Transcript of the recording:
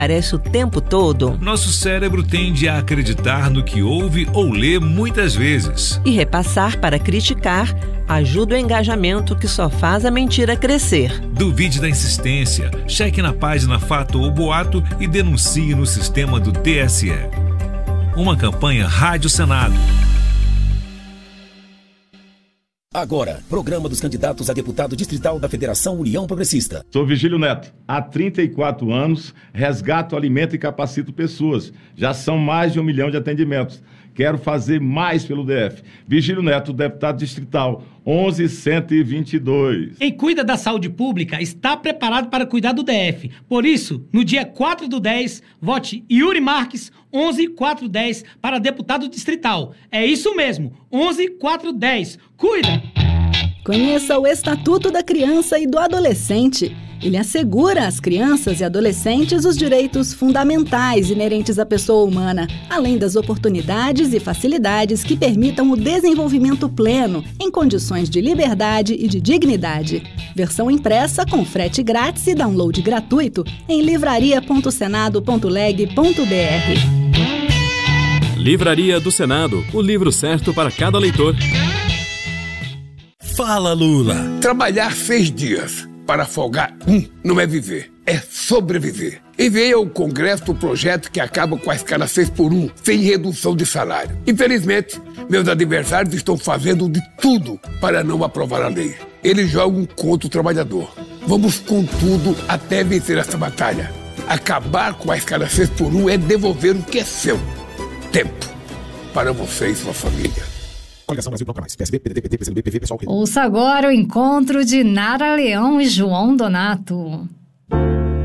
Parece o tempo todo. Nosso cérebro tende a acreditar no que ouve ou lê muitas vezes. E repassar para criticar ajuda o engajamento que só faz a mentira crescer. Duvide da insistência, cheque na página Fato ou Boato e denuncie no sistema do TSE. Uma campanha Rádio Senado. Agora, programa dos candidatos a deputado distrital da Federação União Progressista. Sou Vigílio Neto. Há 34 anos, resgato, alimento e capacito pessoas. Já são mais de 1 milhão de atendimentos. Quero fazer mais pelo DF. Vigílio Neto, deputado distrital, 11.122. Quem cuida da saúde pública está preparado para cuidar do DF. Por isso, no dia 4/10, vote Yuri Marques, 11.410, para deputado distrital. É isso mesmo, 11.410. Cuida! Conheça o Estatuto da Criança e do Adolescente. Ele assegura às crianças e adolescentes os direitos fundamentais inerentes à pessoa humana, além das oportunidades e facilidades que permitam o desenvolvimento pleno, em condições de liberdade e de dignidade. Versão impressa com frete grátis e download gratuito em livraria.senado.br. Livraria do Senado, o livro certo para cada leitor. Fala, Lula! Trabalhar 6 dias para folgar não é viver, é sobreviver. Enviei ao Congresso o projeto que acaba com a escala 6x1, sem redução de salário. Infelizmente, meus adversários estão fazendo de tudo para não aprovar a lei. Eles jogam contra o trabalhador. Vamos com tudo até vencer essa batalha. Acabar com a escala 6x1 é devolver o que é seu. Tempo para você e sua família. Coligação Brasil Bloco Mais. PSB, PDT, PT, PCdoB, PV, PSOL. Ouça agora o encontro de Nara Leão e João Donato.